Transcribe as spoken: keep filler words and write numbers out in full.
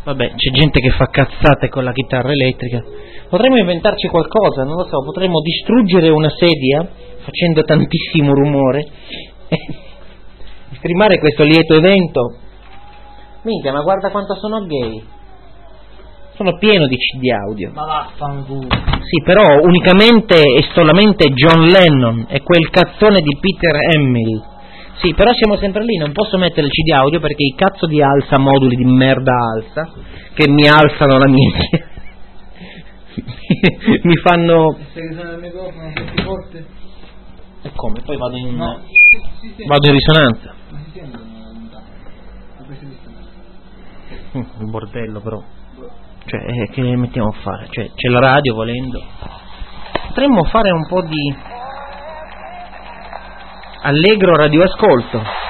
Vabbè, c'è gente che fa cazzate con la chitarra elettrica. Potremmo inventarci qualcosa, non lo so, potremmo distruggere una sedia facendo tantissimo rumore e streamare questo lieto evento. Minchia, ma guarda quanto sono gay. Sono pieno di C D audio. Ma vaffanculo. Sì, però unicamente e solamente John Lennon e quel cazzone di Peter Hamill. Sì, però siamo sempre lì, non posso mettere il C D audio perché i cazzo di alza moduli di merda alza che mi alzano la minchia. Mi fanno. Se che sono il microfono così forte. E come? Poi vado in. No, si sente. Vado in risonanza. Ma si sente lontano. A questa distanza. Mm, un bordello però. Cioè, eh, che mettiamo a fare? Cioè, c'è la radio volendo. Potremmo fare un po' di allegro radioascolto.